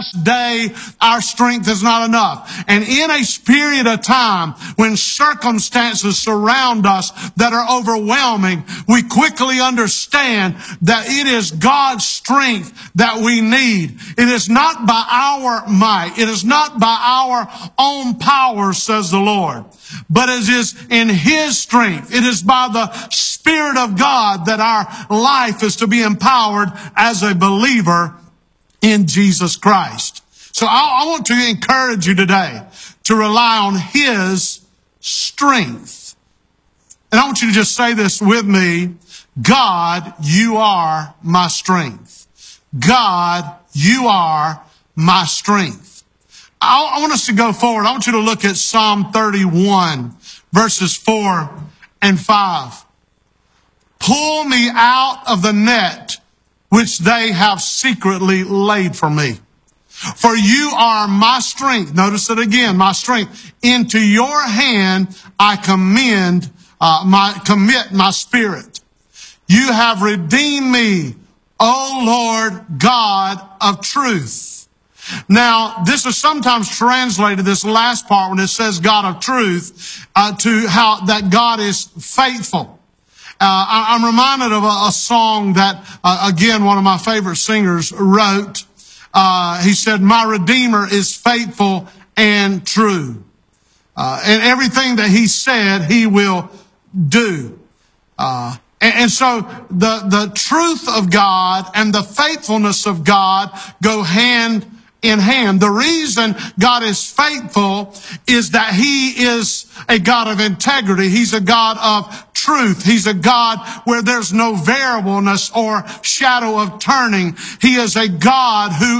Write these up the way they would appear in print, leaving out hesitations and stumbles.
best day, our strength is not enough. And in a period of time when circumstances surround us that are overwhelming, we quickly understand that it is God's strength that we need. It is not by our might. It is not by our own power, says the Lord, but it is in His strength. It is by the Spirit of God that our life is to be empowered as a believer in Jesus Christ. So I want to encourage you today to rely on His strength. And I want you to just say this with me: God, you are my strength. God, you are my strength. I want us to go forward. I want you to look at Psalm 31, verses 4 and 5. Pull me out of the net which they have secretly laid for me. For you are my strength. Notice it again, my strength. Into your hand I commit my spirit. You have redeemed me, O Lord God of truth. Now, this is sometimes translated, this last part, when it says God of truth, to how that God is faithful. I'm reminded of a song that, again, one of my favorite singers wrote. He said, my Redeemer is faithful and true. And everything that He said, He will do. And so the truth of God and the faithfulness of God go hand in hand. The reason God is faithful is that He is a God of integrity. He's a God of truth. He's a God where there's no variableness or shadow of turning. He is a God who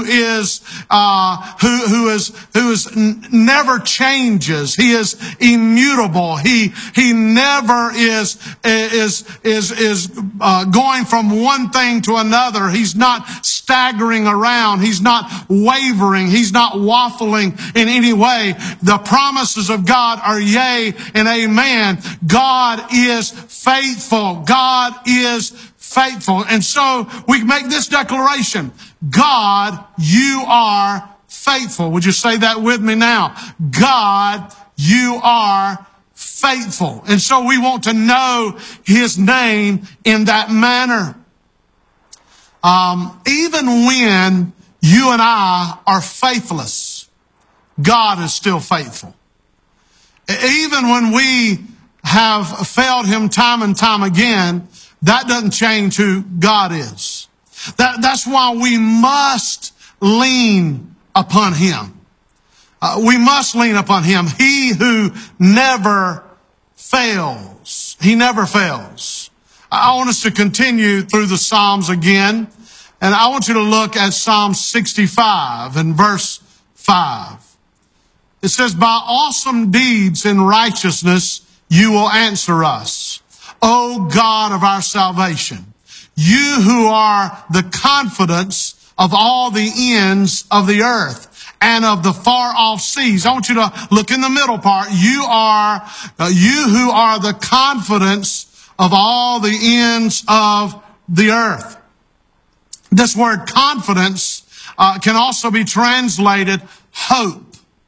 never changes. He is immutable. He never is going from one thing to another. He's not staggering around. He's not wavering. He's not waffling in any way. The promises of God are yea and amen. God is faithful. God is faithful. And so we make this declaration: God, you are faithful. Would you say that with me now? God, you are faithful. And so we want to know His name in that manner. Even when you and I are faithless, God is still faithful. Even when we have failed Him time and time again, that doesn't change who God is. That's why we must lean upon Him. We must lean upon Him. He who never fails. He never fails. I want us to continue through the Psalms again. And I want you to look at Psalm 65 and verse 5. It says, by awesome deeds in righteousness you will answer us, O God of our salvation. You who are the confidence of all the ends of the earth and of the far off seas. I want you to look in the middle part. You who are the confidence of all the ends of the earth. This word confidence can also be translated hope.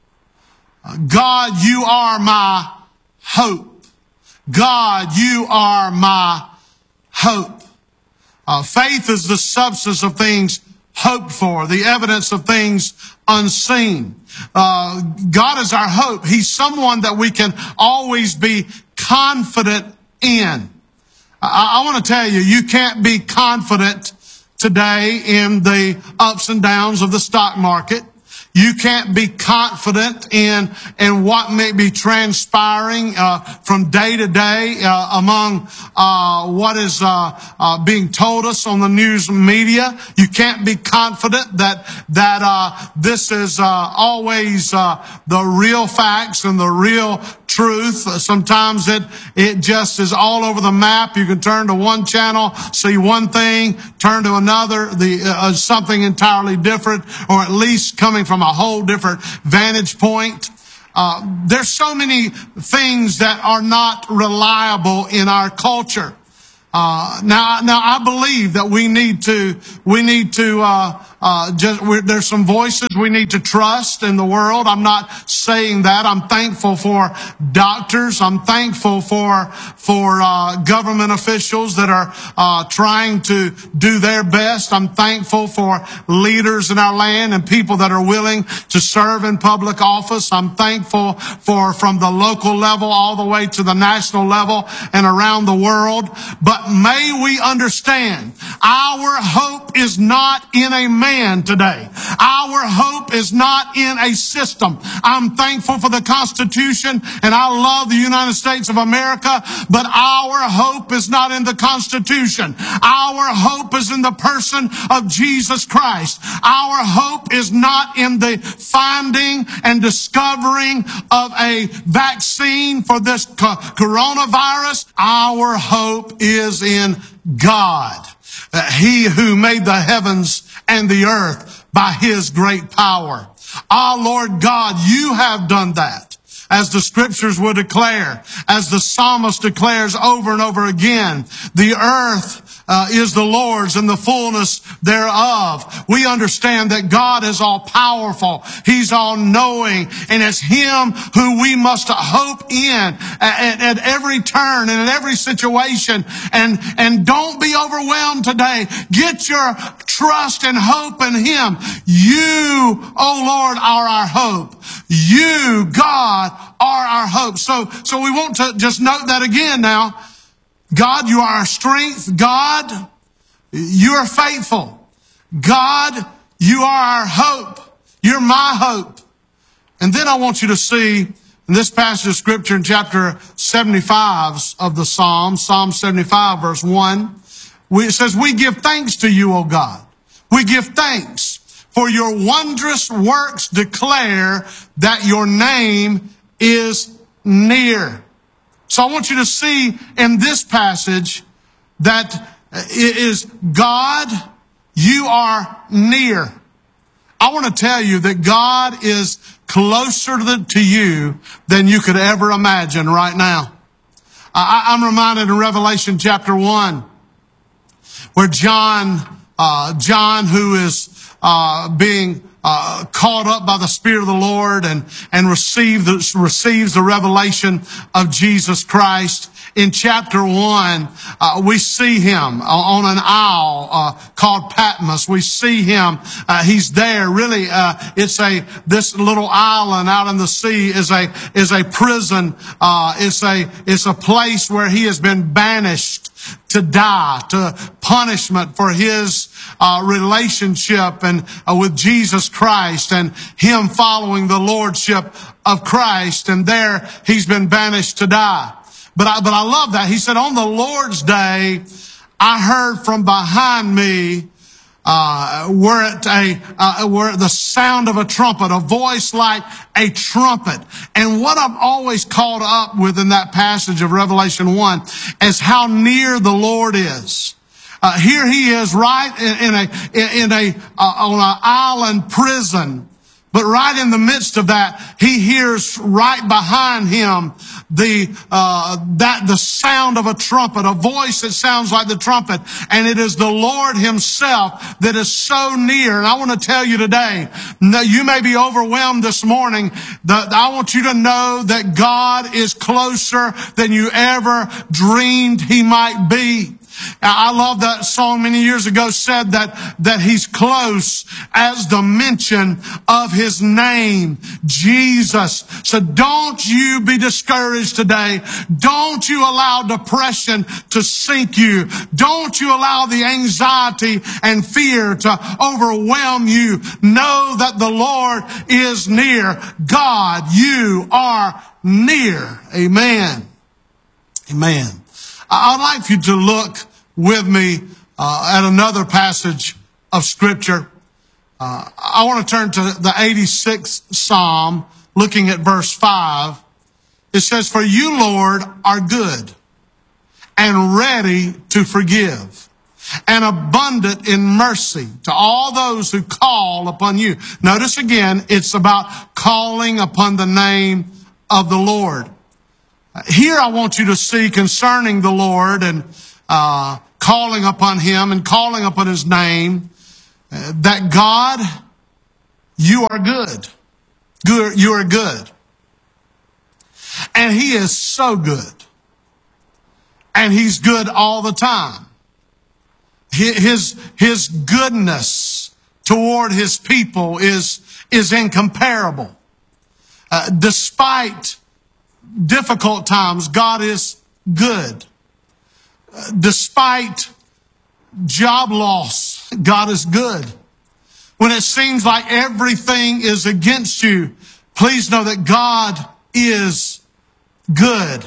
God, you are my hope. God, you are my hope. Faith is the substance of things hoped for, the evidence of things unseen. God is our hope. He's someone that we can always be confident in. I want to tell you, you can't be confident today in the ups and downs of the stock market. You can't be confident in what may be transpiring from day to day among what is being told us on the news media. You can't be confident that this is always the real facts and the real truth. Sometimes it just is all over the map. You can turn to one channel, see one thing, turn to another, something entirely different, or at least coming from a whole different vantage point. There's so many things that are not reliable in our culture. Now I believe that we need to there's some voices we need to trust in the world. I'm not saying that. I'm thankful for doctors. I'm thankful for government officials that are trying to do their best. I'm thankful for leaders in our land and people that are willing to serve in public office. I'm thankful for from the local level all the way to the national level and around the world. But may we understand, our hope is not in a man today. Our hope is not in a system. I'm thankful for the Constitution and I love the United States of America, but our hope is not in the Constitution. Our hope is in the person of Jesus Christ. Our hope is not in the finding and discovering of a vaccine for this coronavirus. Our hope is in God. He who made the heavens and the earth by his great power. Ah, Lord God, you have done that. As the scriptures will declare, as the psalmist declares over and over again, the earth is the Lord's and the fullness thereof. We understand that God is all powerful. He's all knowing, and it's Him who we must hope in at every turn and at every situation. And don't be overwhelmed today. Get your trust and hope in Him. You, oh Lord, are our hope. You, God, are our hope. So we want to just note that again now. God, you are our strength. God, you are faithful. God, you are our hope. You're my hope. And then I want you to see in this passage of scripture in chapter 75 of the Psalm 75 verse 1, it says, we give thanks to you, O God. We give thanks for your wondrous works declare that your name is near. So I want you to see in this passage that it is God, you are near. I want to tell you that God is closer to you than you could ever imagine right now. I'm reminded in Revelation chapter 1 where John who is being caught up by the Spirit of the Lord and receives the revelation of Jesus Christ. In chapter 1, we see him on an isle called Patmos. We see him. He's there. Really, this little island out in the sea is a prison. It's a place where he has been banished to die, to punishment for his relationship and with Jesus Christ and him following the lordship of Christ. And there he's been banished to die. But I love that. He said, on the Lord's day, I heard from behind me were the sound of a trumpet, a voice like a trumpet. And what I'm always caught up with in that passage of Revelation 1 is how near the Lord is. Here he is right on an island prison. But right in the midst of that, he hears right behind him the sound of a trumpet, a voice that sounds like the trumpet. And it is the Lord himself that is so near. And I want to tell you today, you may be overwhelmed this morning. I want you to know that God is closer than you ever dreamed he might be. I love that song many years ago said that he's close as the mention of his name, Jesus. So don't you be discouraged today. Don't you allow depression to sink you. Don't you allow the anxiety and fear to overwhelm you. Know that the Lord is near. God, you are near. Amen. Amen. I'd like for you to look with me at another passage of Scripture. I want to turn to the 86th Psalm, looking at verse 5. It says, for you, Lord, are good and ready to forgive and abundant in mercy to all those who call upon you. Notice again, it's about calling upon the name of the Lord. Here I want you to see concerning the Lord and calling upon him and calling upon his name. that God, you are good. You are good. And he is so good. And he's good all the time. His goodness toward his people is incomparable. Despite difficult times, God is good. Despite job loss, God is good. When it seems like everything is against you, please know that God is good.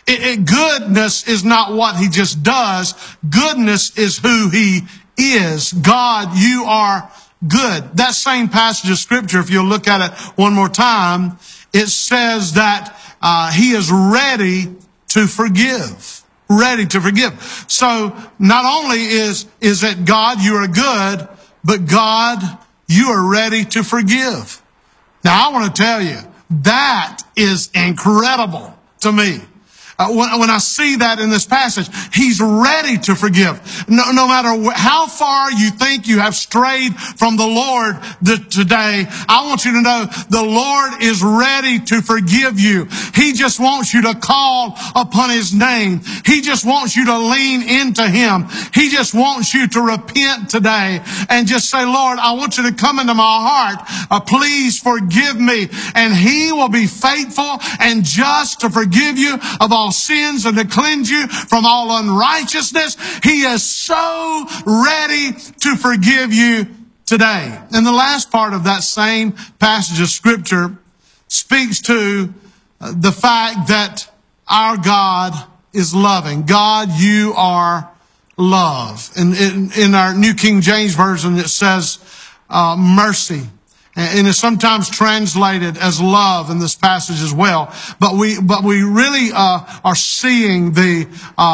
Goodness is not what he just does. Goodness is who he is. God, you are good. That same passage of scripture, if you'll look at it one more time, it says that he is ready to forgive. Ready to forgive. So not only is it God, you are good, but God, you are ready to forgive. Now I want to tell you, that is incredible to me. When I see that in this passage, he's ready to forgive. No matter how far you think you have strayed from the Lord today, I want you to know the Lord is ready to forgive you. He just wants you to call upon his name. He just wants you to lean into him. He just wants you to repent today and just say, Lord, I want you to come into my heart. Please forgive me. And he will be faithful and just to forgive you of all sins and to cleanse you from all unrighteousness. He is so ready to forgive you today. And the last part of that same passage of scripture speaks to the fact that our God is loving. God, you are love. And in our New King James Version, it says mercy. And it's sometimes translated as love in this passage as well. But we really are seeing the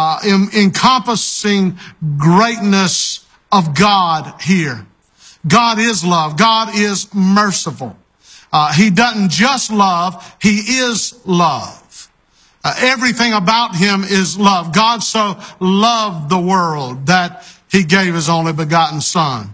encompassing greatness of God here. God is love. God is merciful. He doesn't just love, he is love. Everything about him is love. God so loved the world that he gave his only begotten Son.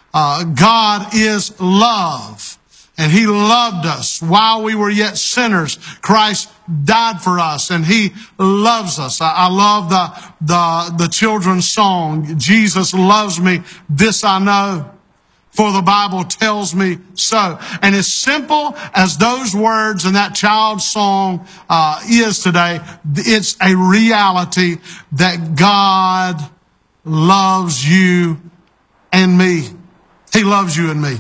God is love, and he loved us while we were yet sinners. Christ died for us, and he loves us. I love the children's song, Jesus loves me, this I know, for the Bible tells me so. And as simple as those words in that child's song is today, it's a reality that God loves you and me. He loves you and me.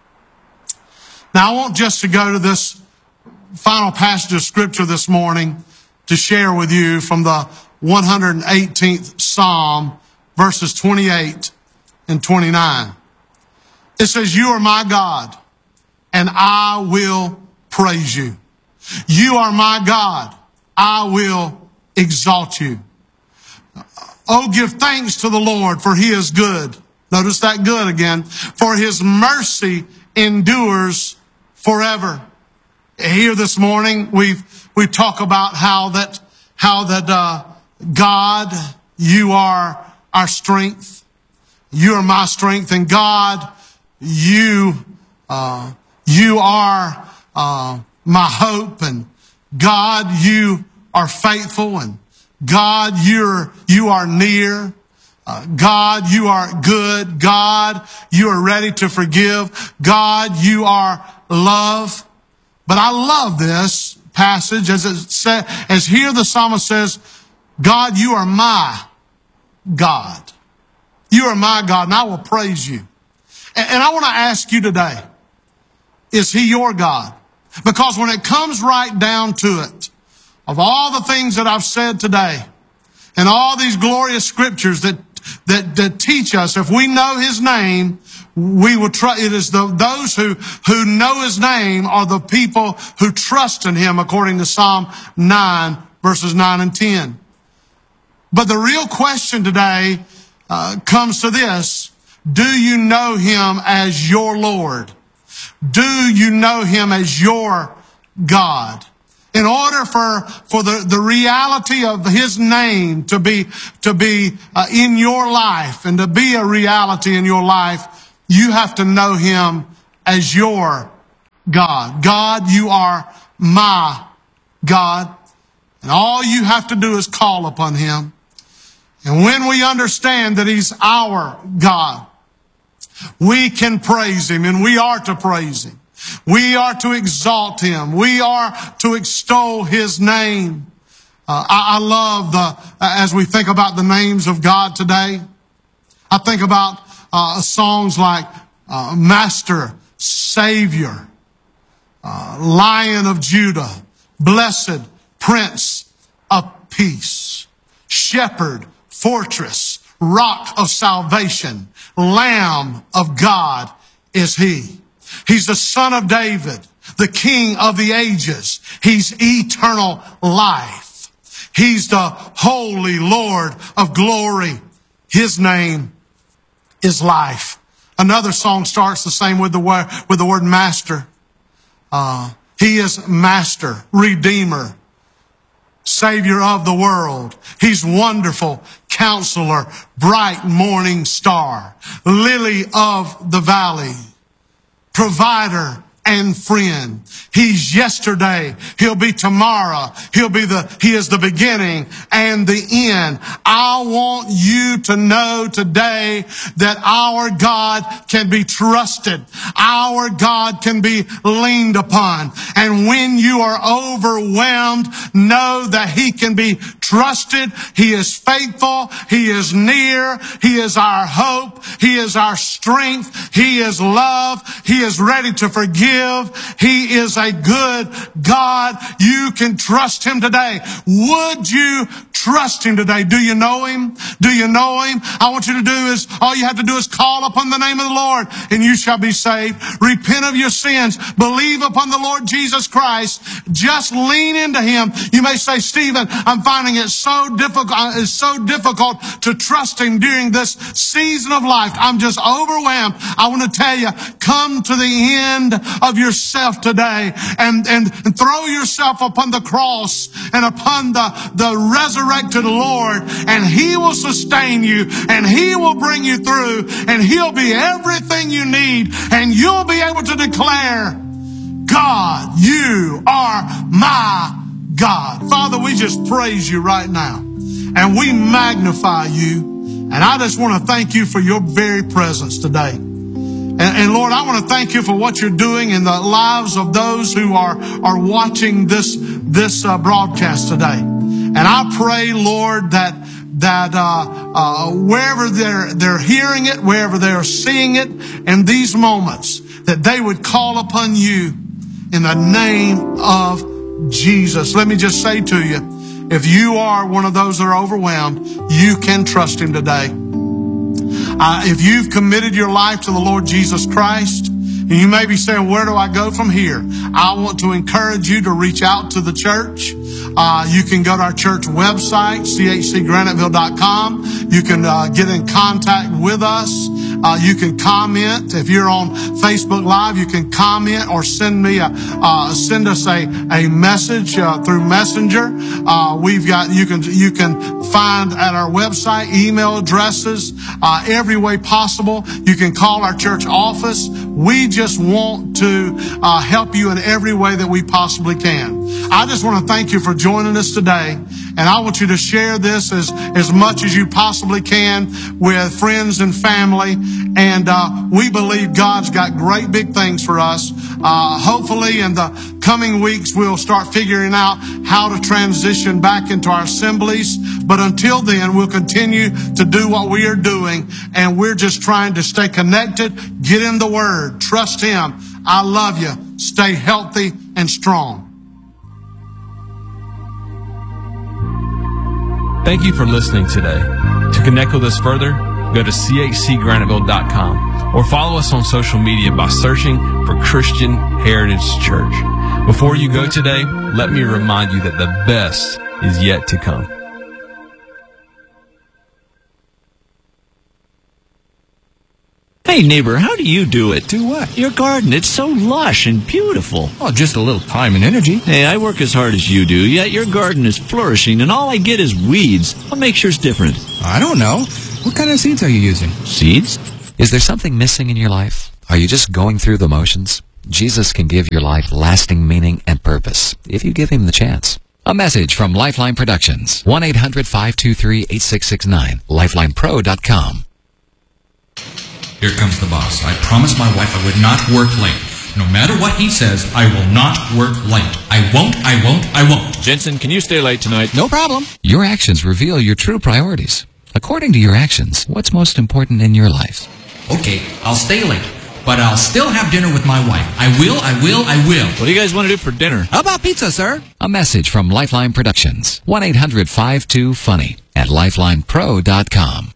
Now, I want just to go to this final passage of scripture this morning to share with you from the 118th Psalm, verses 28 and 29. It says, you are my God, and I will praise you. You are my God, I will exalt you. Oh, give thanks to the Lord, for he is good. Notice that good again. For his mercy endures forever. Here this morning, we talk about how that God, you are our strength. You are my strength, and God, you are my hope, and God, you are faithful, and God, you are near. God, you are good. God, you are ready to forgive. God, you are love. But I love this passage as here the psalmist says, God, you are my God. You are my God, and I will praise you. And I want to ask you today, is he your God? Because when it comes right down to it, of all the things that I've said today, and all these glorious scriptures that teach us, if we know his name, we will trust. It is those who know his name are the people who trust in him, according to Psalm 9, verses 9 and 10. But the real question today comes to this. Do you know him as your Lord? Do you know him as your God? In order for the reality of his name to be in your life and to be a reality in your life, you have to know him as your God. God, you are my God. And all you have to do is call upon him. And when we understand that he's our God, we can praise him, and we are to praise him. We are to exalt him. We are to extol his name. I love as we think about the names of God today, I think about songs like Master, Savior, Lion of Judah, Blessed Prince of Peace, Shepherd, Fortress, Rock of Salvation, Lamb of God is he. He's the Son of David, the King of the ages. He's eternal life. He's the Holy Lord of glory. His name is life. Another song starts the same with the word Master. He is Master, Redeemer, Savior of the world. He's Wonderful Counselor, Bright Morning Star, Lily of the Valley, Provider and Friend. He's yesterday. He'll be tomorrow. He is the beginning and the end. I want you to know today that our God can be trusted. Our God can be leaned upon. And when you are overwhelmed, know that he can be trusted. He is faithful. He is near. He is our hope. He is our strength. He is love. He is ready to forgive. He is a good God. You can trust him today. Would you trust him today? Do you know him? Do you know him? I want you to do is, all you have to do is call upon the name of the Lord and you shall be saved. Repent of your sins. Believe upon the Lord Jesus Christ. Just lean into him. You may say, Stephen, I'm finding it so difficult. It's so difficult to trust him during this season of life. I'm just overwhelmed. I want to tell you, come to the end of yourself today and throw yourself upon the cross and upon the resurrected Lord, and he will sustain you and he will bring you through and he'll be everything you need, and you'll be able to declare, God, you are my God. Father, we just praise you right now and we magnify you, and I just want to thank you for your very presence today. And Lord, I want to thank you for what you're doing in the lives of those who are watching this broadcast today. And I pray, Lord, that wherever they're hearing it, wherever they're seeing it in these moments, that they would call upon you in the name of Jesus. Let me just say to you, if you are one of those that are overwhelmed, you can trust him today. If you've committed your life to the Lord Jesus Christ, and you may be saying, where do I go from here? I want to encourage you to reach out to the church. You can go to our church website, chcgraniteville.com. You can get in contact with us. You can comment. If you're on Facebook Live, you can comment or send us a message through Messenger. You can find at our website email addresses every way possible. You can call our church office. We just want to help you in every way that we possibly can. I just want to thank you for joining us today, and I want you to share this as much as you possibly can with friends and family. And we believe God's got great big things for us. Hopefully in the coming weeks we'll start figuring out how to transition back into our assemblies. But until then, we'll continue to do what we are doing, and we're just trying to stay connected, get in the Word, trust him. I love you. Stay healthy and strong. Thank you for listening today. To connect with us further, go to chcgraniteville.com or follow us on social media by searching for Christian Heritage Church. Before you go today, let me remind you that the best is yet to come. Hey, neighbor, how do you do it? Do what? Your garden, it's so lush and beautiful. Oh, just a little time and energy. Hey, I work as hard as you do, yet your garden is flourishing, and all I get is weeds. What makes yours different? I don't know. What kind of seeds are you using? Seeds? Is there something missing in your life? Are you just going through the motions? Jesus can give your life lasting meaning and purpose if you give Him the chance. A message from Lifeline Productions. 1-800-523-8669. LifelinePro.com. Here comes the boss. I promised my wife I would not work late. No matter what he says, I will not work late. I won't. Jensen, can you stay late tonight? No problem. Your actions reveal your true priorities. According to your actions, what's most important in your life? Okay, I'll stay late, but I'll still have dinner with my wife. I will. What do you guys want to do for dinner? How about pizza, sir? A message from Lifeline Productions. 1-800-52-FUNNY at LifelinePro.com.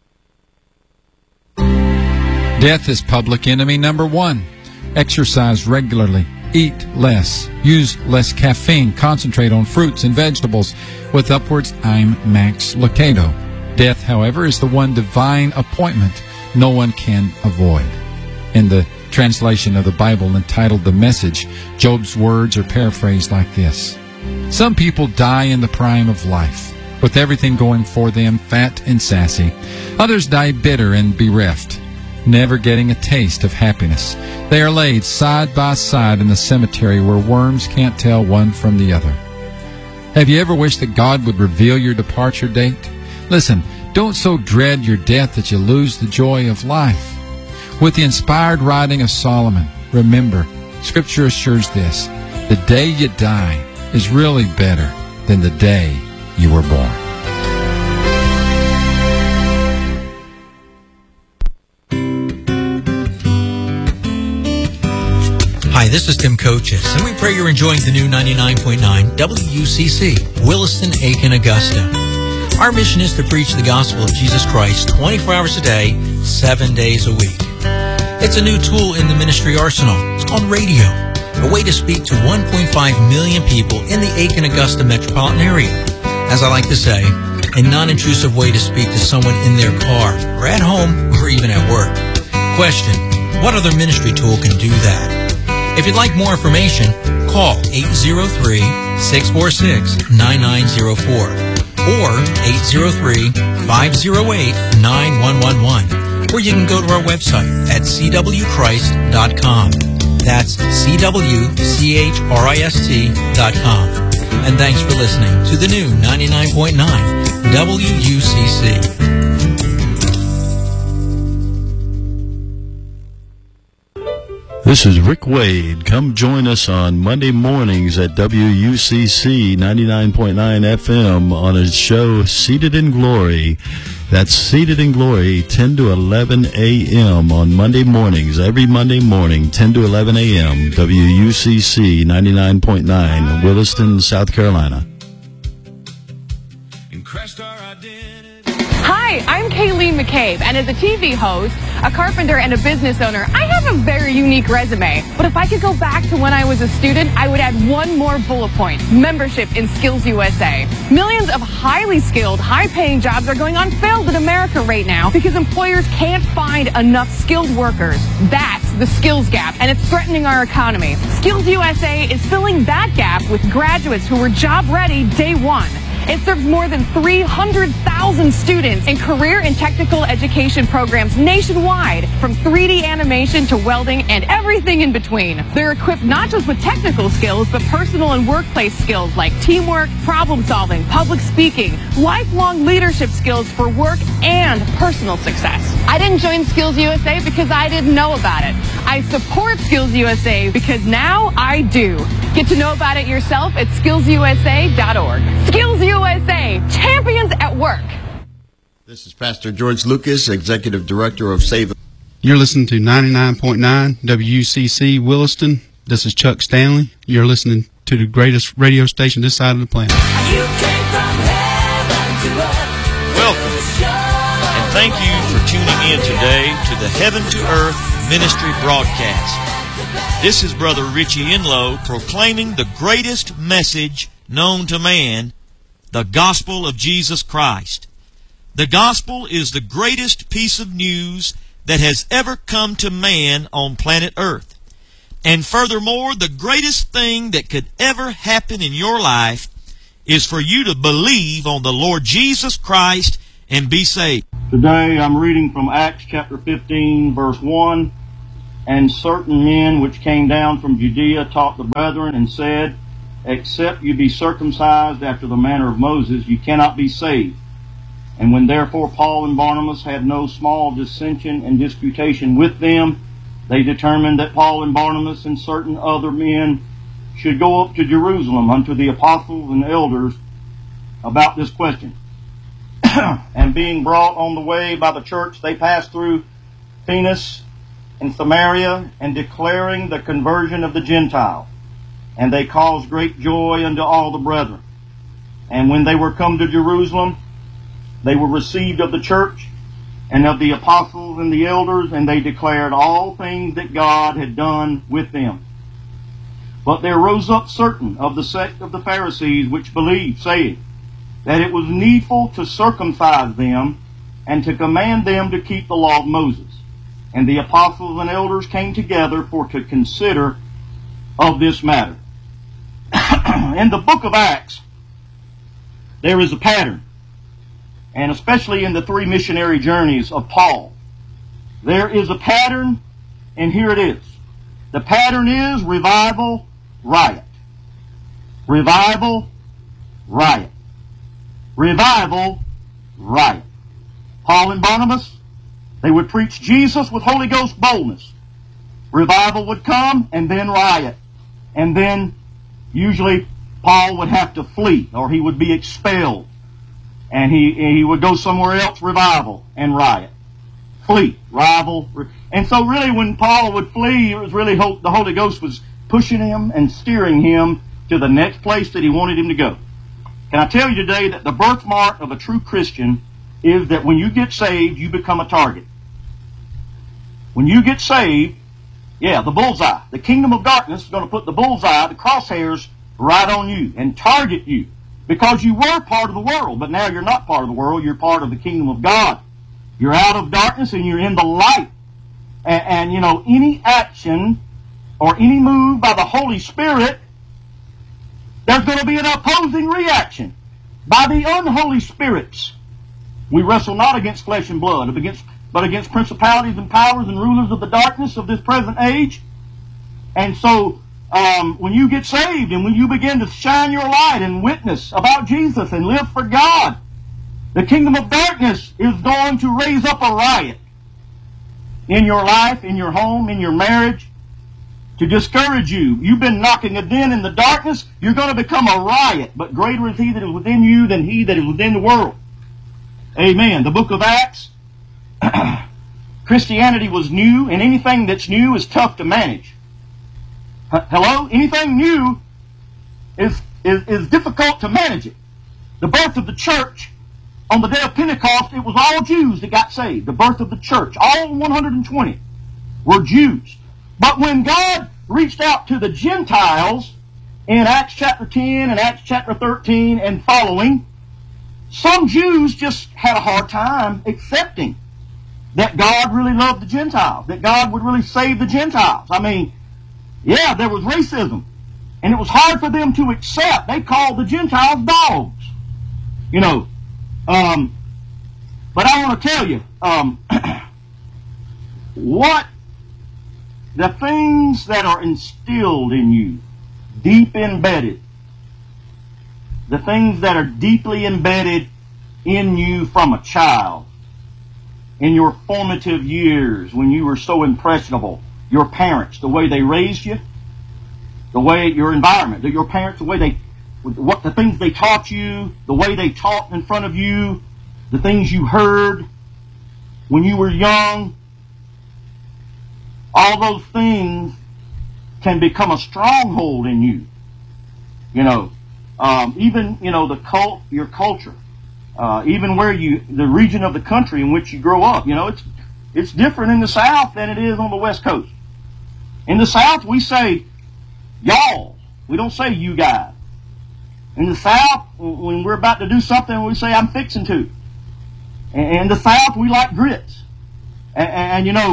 Death is public enemy number one. Exercise regularly. Eat less. Use less caffeine. Concentrate on fruits and vegetables with upwards I'm Max Lucado. Death, however, is the one divine appointment no one can avoid. In the translation of the Bible entitled The Message, Job's words are paraphrased like this. Some people die in the prime of life, with everything going for them, fat and sassy. Others die bitter and bereft, never getting a taste of happiness. They are laid side by side in the cemetery where worms can't tell one from the other. Have you ever wished that God would reveal your departure date? Listen, don't so dread your death that you lose the joy of life. With the inspired writing of Solomon, remember, Scripture assures this: the day you die is really better than the day you were born. Hi, this is Tim Coaches, and we pray you're enjoying the new 99.9 WUCC, Williston, Aiken, Augusta. Our mission is to preach the gospel of Jesus Christ 24 hours a day, 7 days a week. It's a new tool in the ministry arsenal. It's called radio, a way to speak to 1.5 million people in the Aiken-Augusta metropolitan area. As I like to say, a non-intrusive way to speak to someone in their car, or at home, or even at work. Question: what other ministry tool can do that? If you'd like more information, call 803-646-9904 or 803-508-9111, or you can go to our website at cwchrist.com. That's cwchrist.com. And thanks for listening to the new 99.9 WUCC. This is Rick Wade. Come join us on Monday mornings at WUCC 99.9 FM on a show Seated in Glory. That's Seated in Glory, 10 to 11 a.m. on Monday mornings, every Monday morning, 10 to 11 a.m., WUCC 99.9, Williston, South Carolina. Hi, I'm Kayleen McCabe, and as a TV host, a carpenter, and a business owner, I have a very unique resume. But if I could go back to when I was a student, I would add one more bullet point: membership in Skills USA. Millions of highly skilled, high-paying jobs are going unfilled in America right now because employers can't find enough skilled workers. That's the skills gap, and it's threatening our economy. Skills USA is filling that gap with graduates who were job-ready day one. It serves more than 300,000 students in career and technical education programs nationwide, from 3D animation to welding and everything in between. They're equipped not just with technical skills, but personal and workplace skills like teamwork, problem solving, public speaking, lifelong leadership skills for work and personal success. I didn't join Skills USA because I didn't know about it. I support Skills USA because now I do. Get to know about it yourself at skillsusa.org. Skills USA, champions at work. This is Pastor George Lucas, Executive Director of Save. You're listening to 99.9 WUCC Williston. This is Chuck Stanley. You're listening to the greatest radio station this side of the planet. Welcome, and thank you for tuning in today to the Heaven to Earth Ministry broadcast. This is Brother Richie Enlow proclaiming the greatest message known to man, the gospel of Jesus Christ. The gospel is the greatest piece of news that has ever come to man on planet Earth. And furthermore, the greatest thing that could ever happen in your life is for you to believe on the Lord Jesus Christ and be saved. Today I'm reading from Acts chapter 15, verse 1. And certain men which came down from Judea taught the brethren and said, Except you be circumcised after the manner of Moses, you cannot be saved. And when therefore Paul and Barnabas had no small dissension and disputation with them, they determined that Paul and Barnabas and certain other men should go up to Jerusalem unto the apostles and elders about this question. And being brought on the way by the church, they passed through Phoenix and Samaria, and declaring the conversion of the Gentiles. And they caused great joy unto all the brethren. And when they were come to Jerusalem, they were received of the church and of the apostles and the elders, and they declared all things that God had done with them. But there rose up certain of the sect of the Pharisees which believed, saying that it was needful to circumcise them and to command them to keep the law of Moses. And the apostles and elders came together for to consider of this matter. In the book of Acts, there is a pattern, and especially in the 3 missionary journeys of Paul, there is a pattern, and here it is. The pattern is revival, riot. Revival, riot. Revival, riot. Paul and Barnabas, they would preach Jesus with Holy Ghost boldness. Revival would come, and then riot. And then, usually, Paul would have to flee, or he would be expelled. And he would go somewhere else, revival, and riot. Flee, rival. And so really, when Paul would flee, it was really the Holy Ghost was pushing him and steering him to the next place that he wanted him to go. Can I tell you today that the birthmark of a true Christian is that when you get saved, you become a target. When you get saved, the bullseye. The kingdom of darkness is going to put the bullseye, the crosshairs, right on you and target you. Because you were part of the world, but now you're not part of the world. You're part of the kingdom of God. You're out of darkness and you're in the light. And any action or any move by the Holy Spirit, there's going to be an opposing reaction by the unholy spirits. We wrestle not against flesh and blood, but against principalities and powers and rulers of the darkness of this present age. And so, when you get saved and when you begin to shine your light and witness about Jesus and live for God, the kingdom of darkness is going to raise up a riot in your life, in your home, in your marriage, to discourage you. You've been knocking a den in the darkness, you're going to become a riot. But greater is he that is within you than he that is within the world. Amen. The book of Acts, Christianity was new, and anything that's new is tough to manage. Hello? Anything new is difficult to manage it. The birth of the church, on the day of Pentecost, it was all Jews that got saved. The birth of the church, all 120 were Jews. But when God reached out to the Gentiles in Acts chapter 10 and Acts chapter 13 and following, some Jews just had a hard time accepting that God really loved the Gentiles, that God would really save the Gentiles. I mean, there was racism, and it was hard for them to accept. They called the Gentiles dogs, But I want to tell you, what the things that are instilled in you, deep embedded, the things that are deeply embedded in you from a child, in your formative years when you were so impressionable, your parents, the way they raised you, the way your environment, your parents, the way the things they taught you, the way they taught in front of you, the things you heard when you were young, all those things can become a stronghold in you. Even your culture, even the region of the country in which you grow up. It's different in the South than it is on the West Coast. In the South, we say y'all. We don't say you guys. In the South, when we're about to do something, we say I'm fixing to. And in the South, we like grits. And you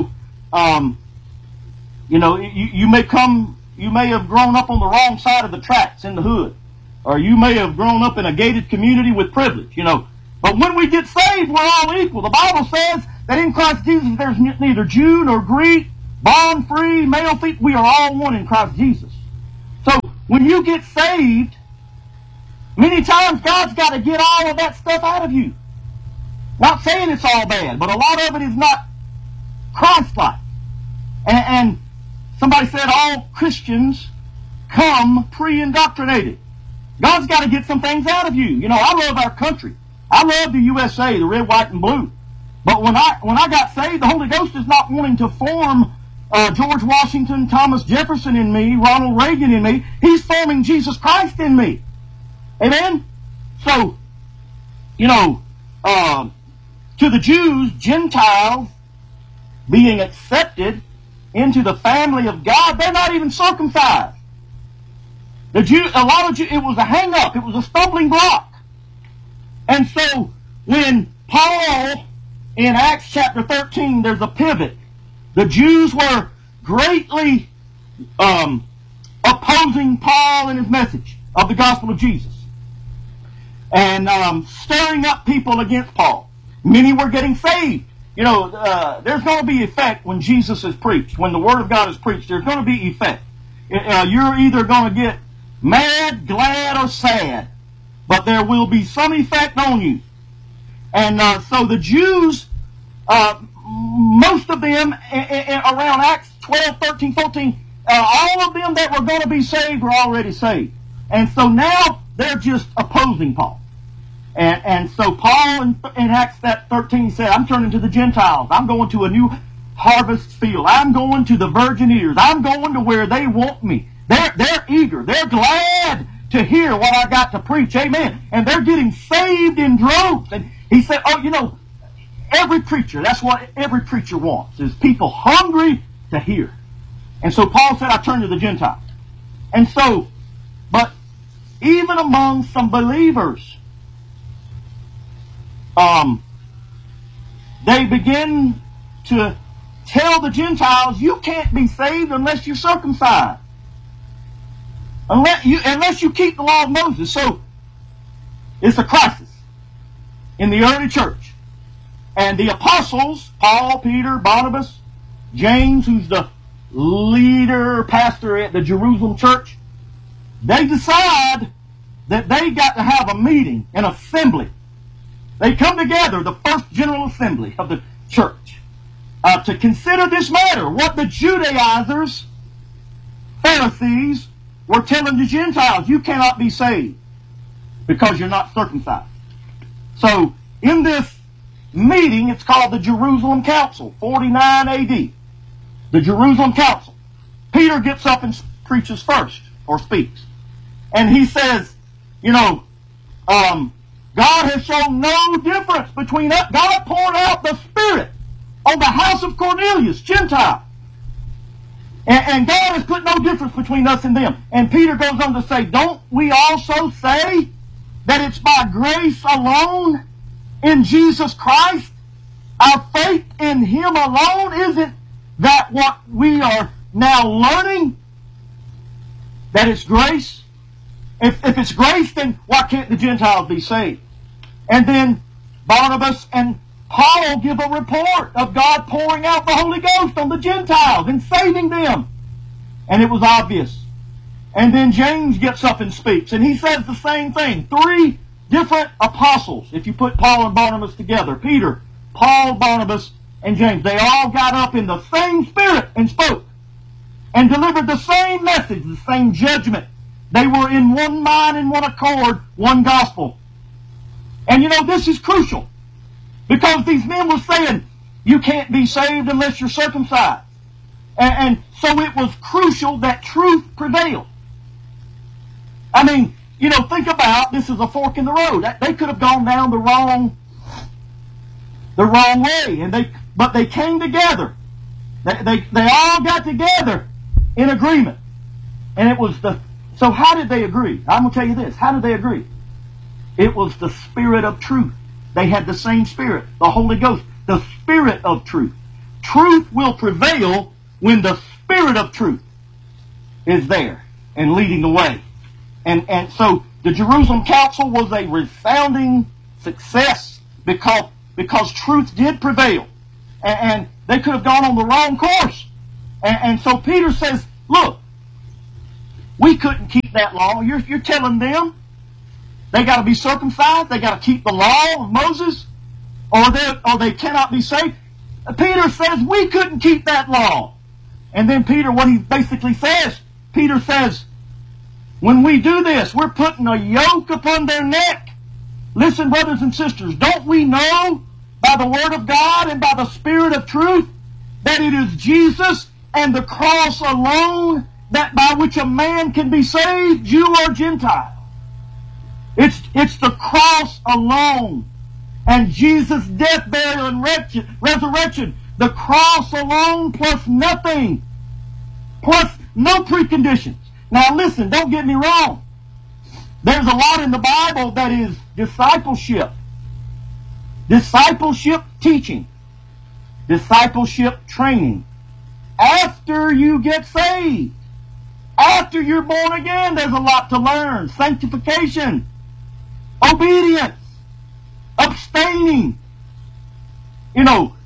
may have grown up on the wrong side of the tracks in the hood, or you may have grown up in a gated community with privilege. But when we get saved, we're all equal. The Bible says that in Christ Jesus there's neither Jew nor Greek, bond free, male, female. We are all one in Christ Jesus. So when you get saved, many times God's got to get all of that stuff out of you. Not saying it's all bad, but a lot of it is not Christ-like. And somebody said all Christians come pre-indoctrinated. God's got to get some things out of you. You know, I love our country. I love the USA, the red, white, and blue. But when I got saved, the Holy Ghost is not wanting to form George Washington, Thomas Jefferson in me, Ronald Reagan in me. He's forming Jesus Christ in me. Amen? So, you know, to the Jews, Gentiles being accepted into the family of God, they're not even circumcised. A lot of Jews, it was a hang-up. It was a stumbling block. And so, when Paul, in Acts chapter 13, there's a pivot. The Jews were greatly opposing Paul and his message of the gospel of Jesus. And stirring up people against Paul. Many were getting saved. You know, there's going to be effect when Jesus is preached. When the Word of God is preached, there's going to be effect. You're either going to get mad, glad, or sad. But there will be some effect on you. And so the Jews, most of them, around Acts 12, 13, 14, all of them that were going to be saved were already saved. And so now they're just opposing Paul. And so Paul in Acts 13 said, I'm turning to the Gentiles. I'm going to a new harvest field. I'm going to the virgin ears. I'm going to where they want me. They're eager. They're glad to hear what I got to preach. Amen. And they're getting saved in droves. And he said, oh, you know, every preacher, that's what every preacher wants, is people hungry to hear. And so Paul said, I turn to the Gentiles. And so, but even among some believers, they begin to tell the Gentiles, you can't be saved unless you're circumcised. Unless you keep the law of Moses. So, it's a crisis in the early church. And the apostles, Paul, Peter, Barnabas, James, who's the leader, pastor at the Jerusalem church, they decide that they got to have a meeting, an assembly. They come together, the first general assembly of the church, to consider this matter. What the Judaizers, Pharisees, were telling the Gentiles, you cannot be saved because you're not circumcised. So, in this meeting, it's called the Jerusalem Council, 49 AD. The Jerusalem Council. Peter gets up and preaches first, or speaks. And he says, you know, God has shown no difference between us. God poured out the Spirit on the house of Cornelius, Gentile. And God has put no difference between us and them. And Peter goes on to say, don't we also say that it's by grace alone in Jesus Christ? Our faith in Him alone, isn't that what we are now learning? That it's grace? If it's grace, then why can't the Gentiles be saved? And then Barnabas and Paul give a report of God pouring out the Holy Ghost on the Gentiles and saving them. And it was obvious. And then James gets up and speaks, and he says the same thing. 3 different apostles, if you put Paul and Barnabas together. Peter, Paul, Barnabas, and James. They all got up in the same spirit and spoke. And delivered the same message, the same judgment. They were in one mind and one accord, one gospel. And you know, this is crucial. Because these men were saying, you can't be saved unless you're circumcised. And so it was crucial that truth prevailed. I mean, you know, think about, this is a fork in the road. They could have gone down the wrong way. But they came together. They all got together in agreement. And it was so how did they agree? I'm going to tell you this. How did they agree? It was the Spirit of truth. They had the same Spirit, the Holy Ghost, the Spirit of truth. Truth will prevail when the Spirit of truth is there and leading the way. And so the Jerusalem Council was a resounding success because truth did prevail. And they could have gone on the wrong course. And so Peter says, look, we couldn't keep that law. You're telling them they got to be circumcised, they got to keep the law of Moses, or they cannot be saved. Peter says we couldn't keep that law. And then Peter, what he basically says, Peter says, when we do this, we're putting a yoke upon their neck. Listen, brothers and sisters, don't we know by the Word of God and by the Spirit of truth that it is Jesus and the cross alone that by which a man can be saved, Jew or Gentile? It's the cross alone. And Jesus' death, burial, and resurrection. The cross alone plus nothing. Plus no preconditions. Now listen, don't get me wrong. There's a lot in the Bible that is discipleship. Discipleship teaching. Discipleship training. After you get saved. After you're born again, there's a lot to learn. Sanctification. Obedience. Abstaining. You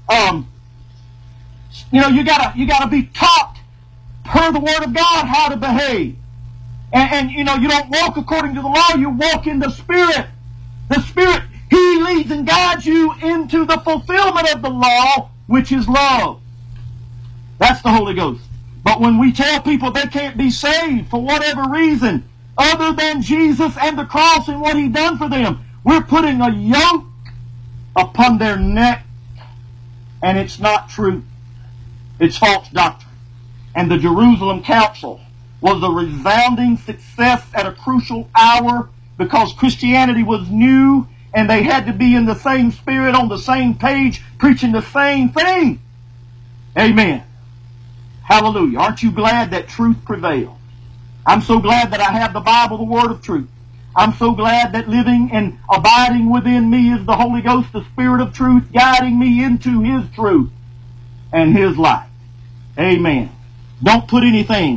gotta be taught per the Word of God how to behave. And you don't walk according to the law, you walk in the Spirit. The Spirit, He leads and guides you into the fulfillment of the law, which is love. That's the Holy Ghost. But when we tell people they can't be saved for whatever reason, other than Jesus and the cross and what He done for them, we're putting a yoke upon their neck, and it's not true. It's false doctrine. And the Jerusalem Council was a resounding success at a crucial hour because Christianity was new and they had to be in the same spirit, on the same page, preaching the same thing. Amen. Hallelujah. Aren't you glad that truth prevailed? I'm so glad that I have the Bible, the Word of truth. I'm so glad that living and abiding within me is the Holy Ghost, the Spirit of truth, guiding me into His truth and His life. Amen. Don't put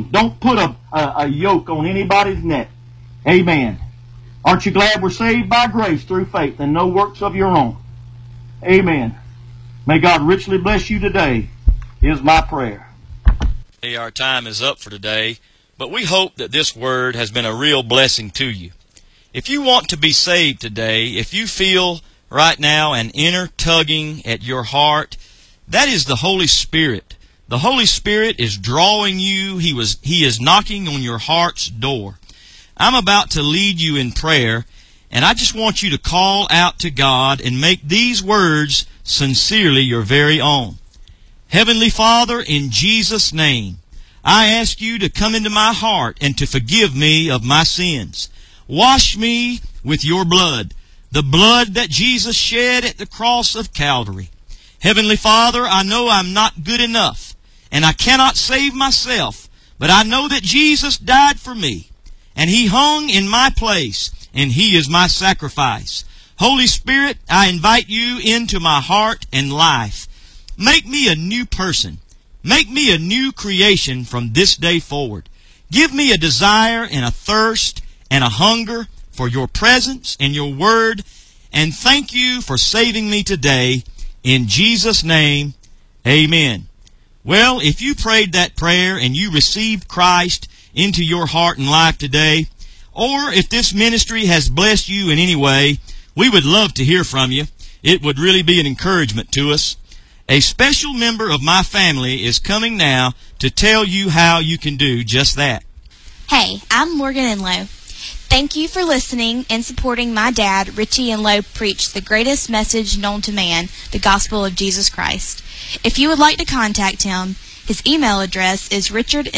a yoke on anybody's neck. Amen. Aren't you glad we're saved by grace through faith and no works of your own? Amen. May God richly bless you today, is my prayer. Hey, our time is up for today, but we hope that this word has been a real blessing to you. If you want to be saved today, if you feel right now an inner tugging at your heart, that is the Holy Spirit. The Holy Spirit is drawing you. He is knocking on your heart's door. I'm about to lead you in prayer, and I just want you to call out to God and make these words sincerely your very own. Heavenly Father, in Jesus' name, I ask you to come into my heart and to forgive me of my sins. Wash me with your blood, the blood that Jesus shed at the cross of Calvary. Heavenly Father, I know I'm not good enough, and I cannot save myself, but I know that Jesus died for me, and He hung in my place, and He is my sacrifice. Holy Spirit, I invite you into my heart and life. Make me a new person. Make me a new creation from this day forward. Give me a desire and a thirst and a hunger for your presence and your word, and thank you for saving me today. In Jesus' name, amen. Well, if you prayed that prayer and you received Christ into your heart and life today, or if this ministry has blessed you in any way, we would love to hear from you. It would really be an encouragement to us. A special member of my family is coming now to tell you how you can do just that. Hey, I'm Morgan Enlow. Thank you for listening and supporting my dad, Richie Enlow, preach the greatest message known to man, the gospel of Jesus Christ. If you would like to contact him, his email address is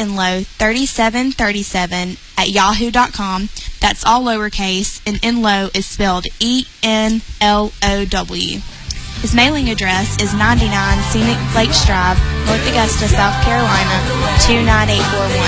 richardenlow3737@yahoo.com. That's all lowercase, and Enlow is spelled E-N-L-O-W. His mailing address is 99 Scenic Lakes Drive, North Augusta, South Carolina, 29841.